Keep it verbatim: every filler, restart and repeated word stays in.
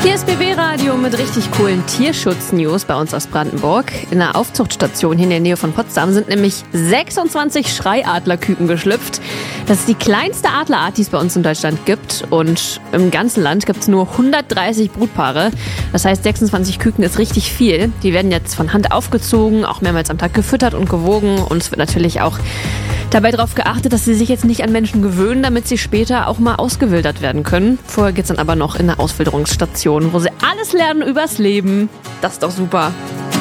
Hier ist B B-Radio mit richtig coolen Tierschutz-News bei uns aus Brandenburg. In einer Aufzuchtstation hier in der Nähe von Potsdam sind nämlich sechsundzwanzig Schreiadlerküken geschlüpft. Das ist die kleinste Adlerart, die es bei uns in Deutschland gibt. Und im ganzen Land gibt es nur hundertdreißig Brutpaare. Das heißt, sechsundzwanzig Küken ist richtig viel. Die werden jetzt von Hand aufgezogen, auch mehrmals am Tag gefüttert und gewogen. Und es wird natürlich auch dabei darauf geachtet, dass sie sich jetzt nicht an Menschen gewöhnen, damit sie später auch mal ausgewildert werden können. Vorher geht es dann aber noch in eine Auswilderungsstation, wo sie alles lernen übers Leben. Das ist doch super.